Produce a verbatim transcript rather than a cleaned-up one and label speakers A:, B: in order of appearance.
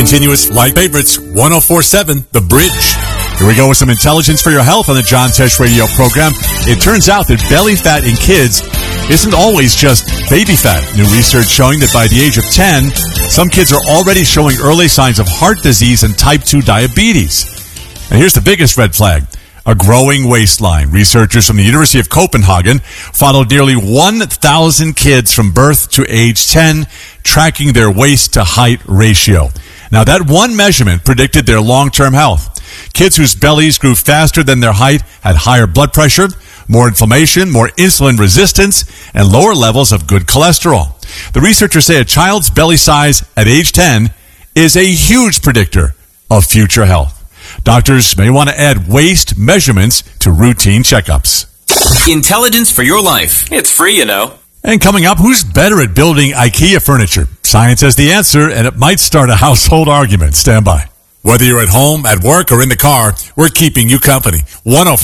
A: continuous light favorites, one oh four point seven The Bridge. Here we go with some intelligence for your health on the John Tesh Radio program. It turns out that belly fat in kids isn't always just baby fat. New research showing that by the age of ten, some kids are already showing early signs of heart disease and type two diabetes. And here's the biggest red flag: a growing waistline. Researchers from the University of Copenhagen followed nearly one thousand kids from birth to age ten, tracking their waist to height ratio. Now, that one measurement predicted their long-term health. Kids whose bellies grew faster than their height had higher blood pressure, more inflammation, more insulin resistance, and lower levels of good cholesterol. The researchers say a child's belly size at age ten is a huge predictor of future health. Doctors may want to add waist measurements to routine checkups.
B: Intelligence for your life. It's free, you know.
A: And coming up, who's better at building IKEA furniture? Science has the answer, and it might start a household argument. Stand by. Whether you're at home, at work, or in the car, we're keeping you company. one oh